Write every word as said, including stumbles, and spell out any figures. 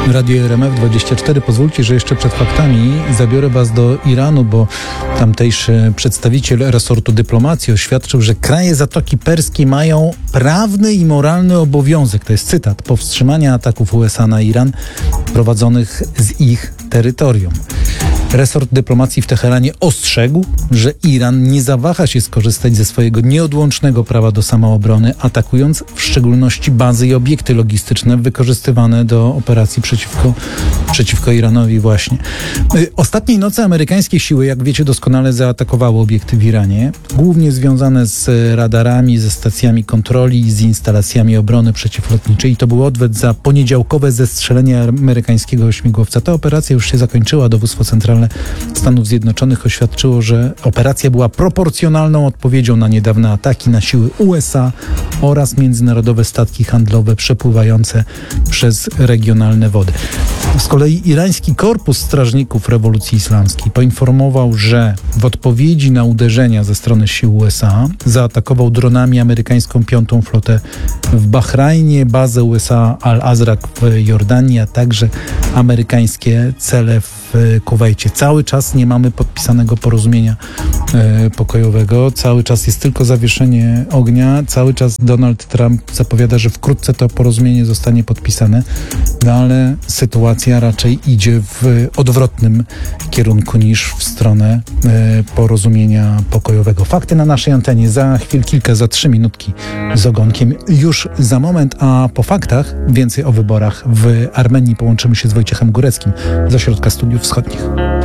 Radio R M F dwadzieścia cztery. Pozwólcie, że jeszcze przed faktami zabiorę Was do Iranu, bo tamtejszy przedstawiciel resortu dyplomacji oświadczył, że kraje Zatoki Perskiej mają prawny i moralny obowiązek, to jest cytat, powstrzymania ataków U S A na Iran prowadzonych z ich terytorium. Resort dyplomacji w Teheranie ostrzegł, że Iran nie zawaha się skorzystać ze swojego nieodłącznego prawa do samoobrony, atakując w szczególności bazy i obiekty logistyczne wykorzystywane do operacji przeciwko, przeciwko Iranowi właśnie. Ostatniej nocy amerykańskie siły, jak wiecie doskonale, zaatakowały obiekty w Iranie, głównie związane z radarami, ze stacjami kontroli i z instalacjami obrony przeciwlotniczej. I to był odwet za poniedziałkowe zestrzelenie amerykańskiego śmigłowca. Ta operacja już się zakończyła. Dowództwo centralne Stanów Zjednoczonych oświadczyło, że operacja była proporcjonalną odpowiedzią na niedawne ataki na siły U S A oraz międzynarodowe statki handlowe przepływające przez regionalne wody. Z kolei irański Korpus Strażników Rewolucji Islamskiej poinformował, że w odpowiedzi na uderzenia ze strony sił U S A zaatakował dronami amerykańską piątą flotę w Bahrajnie, bazę U S A Al-Azraq w Jordanii, a także amerykańskie cele w Kuwejcie. Cały czas nie mamy podpisanego porozumienia e, pokojowego, cały czas jest tylko zawieszenie ognia, cały czas Donald Trump zapowiada, że wkrótce to porozumienie zostanie podpisane, no ale sytuacja raczej idzie w odwrotnym kierunku niż w stronę e, porozumienia pokojowego. Fakty na naszej antenie za chwil kilka, za trzy minutki z ogonkiem już za moment, a po faktach więcej o wyborach w Armenii połączymy się z Wojciechem Góreckim z Ośrodka Studiów Wschodnich.